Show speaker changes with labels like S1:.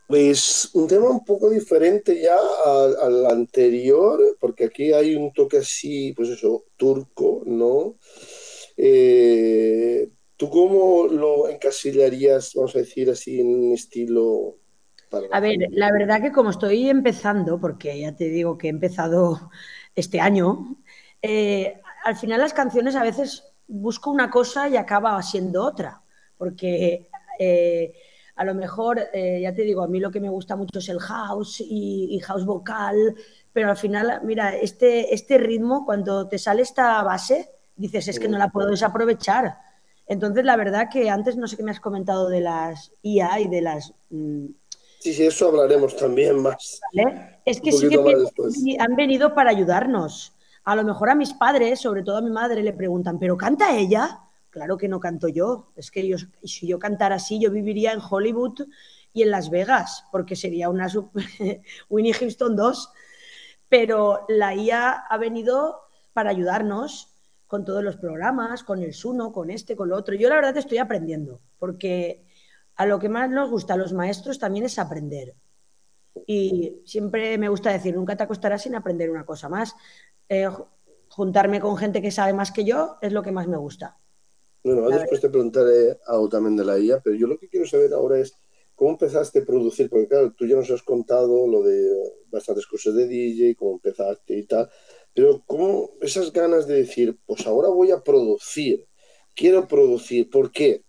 S1: Pues un tema un poco diferente ya al anterior, porque aquí hay un toque así, pues eso, turco, ¿no? ¿Tú cómo lo encasillarías, vamos a decir así, en un estilo para la
S2: A ver,
S1: cumbia?
S2: la verdad que como estoy empezando, porque ya te digo que he empezado este año, al final las canciones a veces busco una cosa y acaba siendo otra, porque eh, a lo mejor, ya te digo, a mí lo que me gusta mucho es el house y house vocal, pero al final, mira, este ritmo, cuando te sale esta base, dices, es que no
S1: Mm.
S2: la puedo desaprovechar. Entonces, la verdad que antes no sé qué me has comentado de las IA y de las
S1: Sí, sí, eso hablaremos también más,
S2: ¿vale? Es
S1: un
S2: que sí que
S1: poquito más
S2: pienso
S1: después.
S2: que han venido para ayudarnos. A lo mejor a mis padres, sobre todo a mi madre, le preguntan, ¿pero canta ella? Claro que no canto yo. Es que si yo cantara así, yo viviría en Hollywood y en Las Vegas, porque sería una Winnie Houston 2. Pero la IA ha venido para ayudarnos con todos los programas, con el Suno, con este, con lo otro. Yo la verdad estoy aprendiendo, porque a lo que más nos gusta a los maestros también es aprender. Y siempre me gusta decir, nunca te acostarás sin aprender una cosa más. Eh, juntarme con gente que sabe más que yo es lo que más me gusta,
S1: Bueno,
S2: la verdad.
S1: después te preguntaré algo también de la IA, pero yo lo que quiero saber ahora es cómo empezaste a producir, porque claro, tú ya nos has contado lo de bastantes cosas de DJ, cómo empezaste y tal, pero cómo esas ganas de decir, pues ahora voy a producir, quiero producir, ¿por qué?